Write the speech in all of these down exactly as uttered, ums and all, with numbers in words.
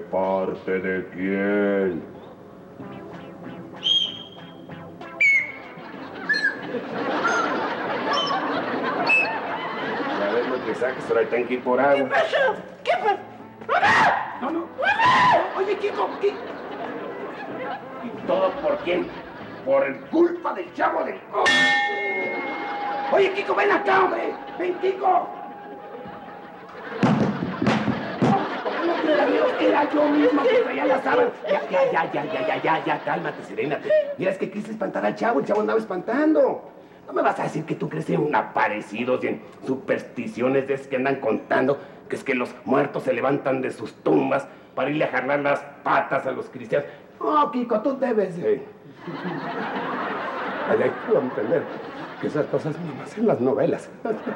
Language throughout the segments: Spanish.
parte de quién? Ya ves lo que sacas, ahora hay que ir por agua. ¿Qué pasó? ¿Qué pasó? ¡Mamá! No, no. ¡Mamá! Oye, Kiko, ¿qué? ¿Y todo por quién? Por el culpa del chavo del coche. Oye, Kiko, ven acá, hombre. Ven, Kiko. No, era, era yo mismo que traía la sábana. Ya, ya, ya, ya, ya, ya, ya, ya, cálmate, serénate. Mira, es que quise espantar al chavo, el chavo andaba espantando. No me vas a decir que tú crees en aparecidos y en supersticiones de esas que andan contando, que es que los muertos se levantan de sus tumbas para irle a jalar las patas a los cristianos. No, Kiko, tú debes de... Ay, ay, puedo entender que esas cosas nomás en las novelas.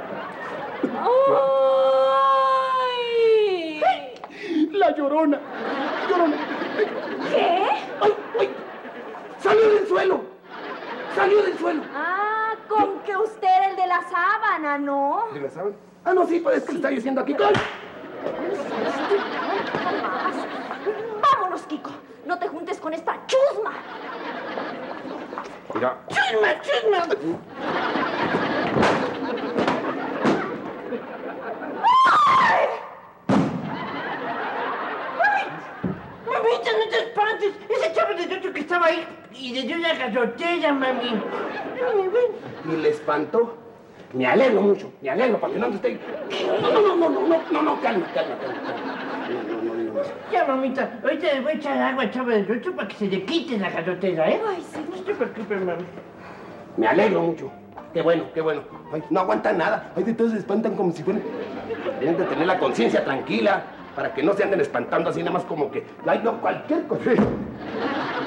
¡Ay! La Llorona. Llorona. ¿Qué? ¡Ay, ay! ¡Salió del suelo! ¡Salió del suelo! Ah, con que usted era el de la sábana, ¿no? ¿De la sábana? Ah, no, sí, pues es que le está diciendo aquí. ¡Ay! Vámonos, Kiko. No te juntes con esta chusma. Mira. ¡Chisma, chisma! ¡Ay! ¡Mami! ¡Mamita, no te espantes! Ese chavo de otro que estaba ahí y le dio una garrotera, mami. Mami, ven. ¿Y le espantó? Me alegro mucho, me alegro, para que no te esté... No, no, no, no, no, no, no, calma, calma, calma. No, no, no, no. Ya, mamita, ahorita le voy a echar agua al chavo del otro para que se le quite la garrotera, ¿eh? Ay, sí. No te preocupes, mami. Me alegro mucho. Qué bueno, qué bueno. Ay, no aguantan nada. Ay, de todos se espantan como si fueran... Tienen que tener la conciencia tranquila para que no se anden espantando así nada más como que... Ay, no, cualquier cosa.